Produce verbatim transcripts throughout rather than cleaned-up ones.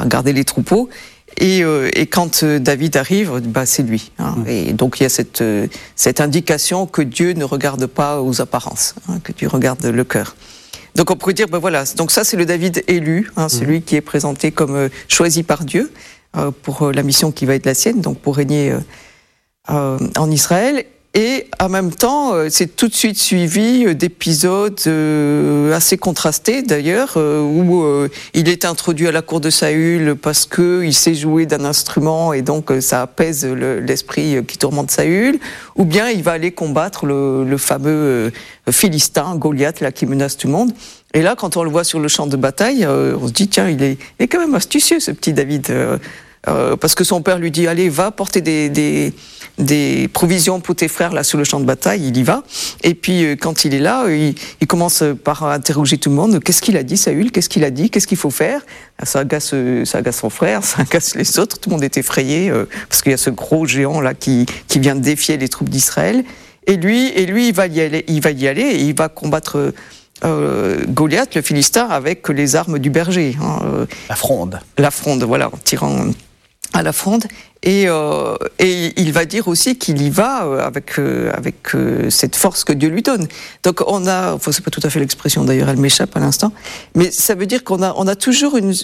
à garder les troupeaux. Et, euh, et quand David arrive, bah, c'est lui. Hein. Mmh. Et donc il y a cette, euh, cette indication que Dieu ne regarde pas aux apparences, hein, que Dieu regarde le cœur. Donc on pourrait dire, ben voilà, donc ça c'est le David élu, hein, mmh. celui qui est présenté comme euh, choisi par Dieu euh, pour euh, la mission qui va être la sienne, donc pour régner euh, euh, en Israël. Et en même temps, euh, c'est tout de suite suivi euh, d'épisodes euh, assez contrastés d'ailleurs, euh, où euh, il est introduit à la cour de Saül parce qu'il sait jouer d'un instrument et donc euh, ça apaise le, l'esprit qui tourmente Saül, ou bien il va aller combattre le, le fameux euh, Philistin, Goliath, là, qui menace tout le monde. Et là, quand on le voit sur le champ de bataille, euh, on se dit, tiens, il est, il est quand même astucieux ce petit David, euh, euh, parce que son père lui dit, allez, va porter des... des des provisions pour tes frères là sur le champ de bataille, il y va. Et puis quand il est là, il, il commence par interroger tout le monde. Qu'est-ce qu'il a dit, Saül ? Qu'est-ce qu'il a dit ? Qu'est-ce qu'il faut faire ? Ça agace, ça agace son frère, ça agace les autres. Tout le monde est effrayé euh, parce qu'il y a ce gros géant là qui, qui vient de défier les troupes d'Israël. Et lui, et lui, il va y aller, il va y aller et il va combattre euh, Goliath, le Philistin, avec les armes du berger. Hein, euh, la fronde. La fronde, voilà, en tirant à la fronde. Et, euh, et il va dire aussi qu'il y va avec, euh, avec euh, cette force que Dieu lui donne. Donc on a, enfin c'est pas tout à fait l'expression d'ailleurs, elle m'échappe à l'instant, mais ça veut dire qu'on a, on a toujours une...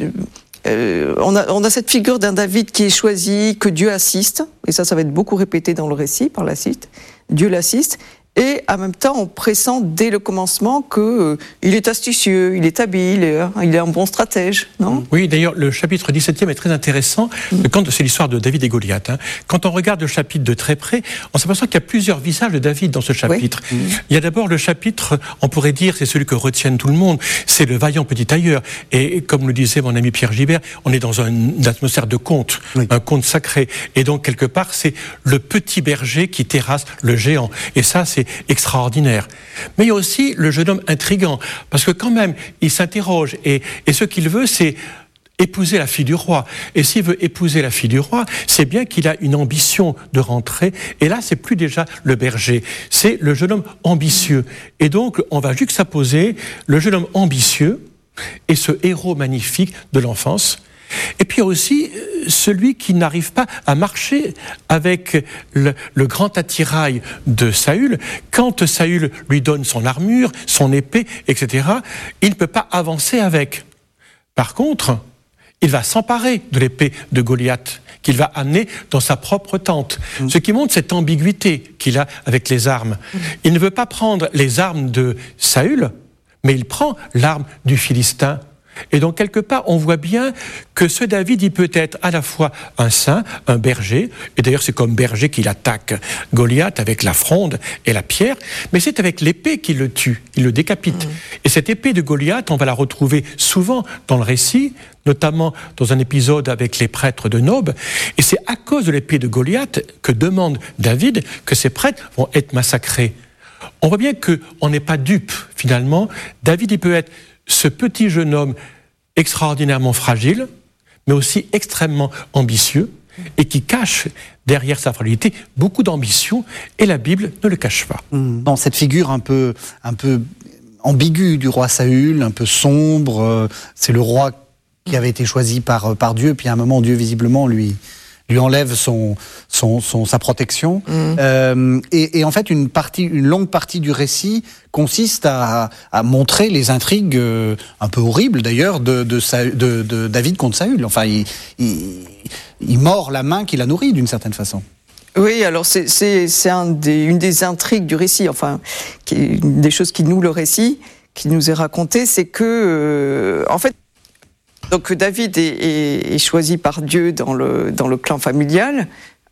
Euh, on, a, on a cette figure d'un David qui est choisi, que Dieu assiste, et ça, ça va être beaucoup répété dans le récit par la suite. Dieu l'assiste. Et en même temps, on pressent dès le commencement qu'il euh, est astucieux, il est habile, euh, il est un bon stratège, non ? Oui, d'ailleurs, le chapitre dix-septième est très intéressant, mmh. quand c'est l'histoire de David et Goliath. Hein. Quand on regarde le chapitre de très près, on s'aperçoit qu'il y a plusieurs visages de David dans ce chapitre. Oui. Mmh. Il y a d'abord le chapitre, on pourrait dire, c'est celui que retienne tout le monde, c'est le vaillant petit tailleur. Et comme le disait mon ami Pierre Gibert, on est dans une atmosphère de conte, oui. un conte sacré. Et donc, quelque part, c'est le petit berger qui terrasse le géant. Et ça, c'est extraordinaire. Mais il y a aussi le jeune homme intrigant, parce que quand même, il s'interroge, et, et ce qu'il veut, c'est épouser la fille du roi. Et s'il veut épouser la fille du roi, c'est bien qu'il a une ambition de rentrer, et là, c'est plus déjà le berger, c'est le jeune homme ambitieux. Et donc, on va juxtaposer le jeune homme ambitieux et ce héros magnifique de l'enfance. Et puis aussi celui qui n'arrive pas à marcher avec le, le grand attirail de Saül. Quand Saül lui donne son armure, son épée, et cetera, il ne peut pas avancer avec. Par contre, il va s'emparer de l'épée de Goliath, qu'il va amener dans sa propre tente. Mmh. Ce qui montre cette ambiguïté qu'il a avec les armes. Mmh. Il ne veut pas prendre les armes de Saül, mais il prend l'arme du Philistin. Et donc, quelque part, on voit bien que ce David, il peut être à la fois un saint, un berger, et d'ailleurs, c'est comme berger qu'il attaque Goliath avec la fronde et la pierre, mais c'est avec l'épée qu'il le tue, il le décapite. Mmh. Et cette épée de Goliath, on va la retrouver souvent dans le récit, notamment dans un épisode avec les prêtres de Nob, et c'est à cause de l'épée de Goliath que demande David que ces prêtres vont être massacrés. On voit bien qu'on n'est pas dupe, finalement. David, il peut être ce petit jeune homme extraordinairement fragile, mais aussi extrêmement ambitieux, et qui cache derrière sa fragilité beaucoup d'ambition, et la Bible ne le cache pas. Dans cette figure un peu, un peu ambiguë du roi Saül, un peu sombre, euh, c'est le roi qui avait été choisi par, par Dieu, puis à un moment, Dieu visiblement lui... lui enlève son, son, son, sa protection. Mmh. Euh, et, et en fait, une, partie, une longue partie du récit consiste à, à montrer les intrigues euh, un peu horribles, d'ailleurs, de, de, de, de David contre Saül. Enfin, il, il, il mord la main qu'il a nourrie, d'une certaine façon. Oui, alors c'est, c'est, c'est un des, une des intrigues du récit, enfin, qui, une des choses qui noue le récit, qui nous est raconté, c'est que, euh, en fait, donc David est, est, est choisi par Dieu dans le, dans le clan familial.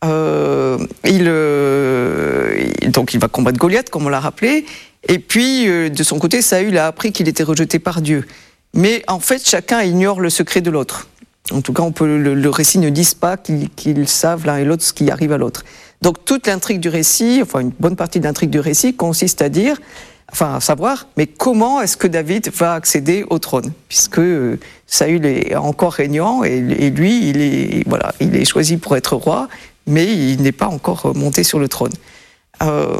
Euh, il, euh, donc il va combattre Goliath, comme on l'a rappelé. Et puis, euh, de son côté, Saül a appris qu'il était rejeté par Dieu. Mais en fait, chacun ignore le secret de l'autre. En tout cas, on peut, le, le récit ne dit pas qu'ils, qu'ils savent l'un et l'autre ce qui arrive à l'autre. Donc toute l'intrigue du récit, enfin une bonne partie de l'intrigue du récit, consiste à dire... Enfin, à savoir, mais comment est-ce que David va accéder au trône ? Puisque euh, Saül est encore régnant et, et lui, il est, voilà, il est choisi pour être roi, mais il n'est pas encore monté sur le trône. Euh,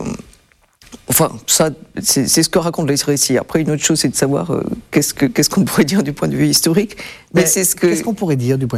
enfin, ça, c'est, c'est ce que raconte le récit. Après, une autre chose, c'est de savoir euh, qu'est-ce, que, qu'est-ce qu'on pourrait dire du point de vue historique. Mais, mais c'est ce que... Qu'est-ce qu'on pourrait dire du point